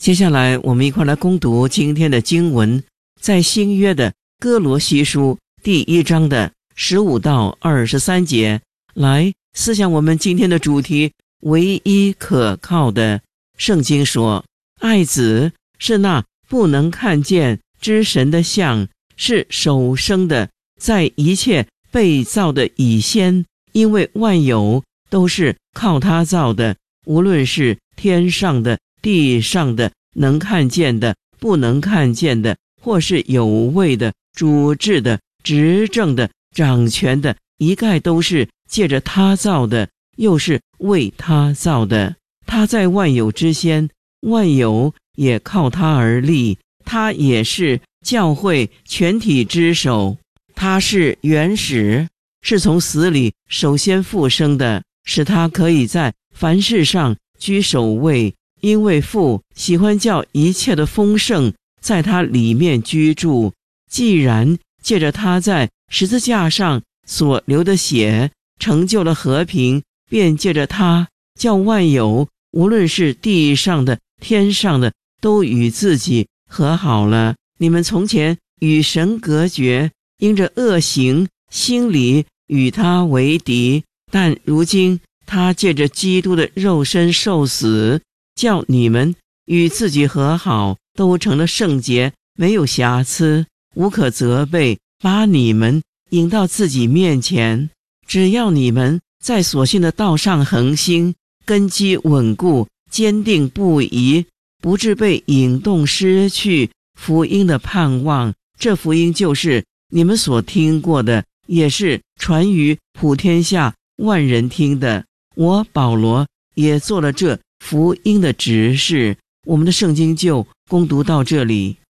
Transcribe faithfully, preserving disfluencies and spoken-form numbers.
接下来我们一块来攻读今天的经文，在新约的哥罗西书第一章的十五到二十三节，来思想我们今天的主题，唯一可靠的。圣经说，爱子是那不能看见之神的像，是首生的，在一切被造的以先，因为万有都是靠他造的，无论是天上的、地上的，能看见的、不能看见的，或是有位的、主治的、执政的、掌权的，一概都是借着他造的，又是为他造的。他在万有之先，万有也靠他而立，他也是教会全体之首。他是原始，是从死里首先复生的，使他可以在凡事上居首位。因为父喜欢叫一切的丰盛在他里面居住，既然借着他在十字架上所流的血成就了和平，便借着他叫万有，无论是地上的、天上的，都与自己和好了。你们从前与神隔绝，因着恶行，心里与他为敌，但如今他借着基督的肉身受死，叫你们与自己和好，都成了圣洁，没有瑕疵，无可责备，把你们引到自己面前。只要你们在所信的道上恒心，根基稳固，坚定不移，不致被引动失去福音的盼望。这福音就是你们所听过的，也是传于普天下万人听的。我保罗也做了这福音的执事。我们的圣经就攻读到这里。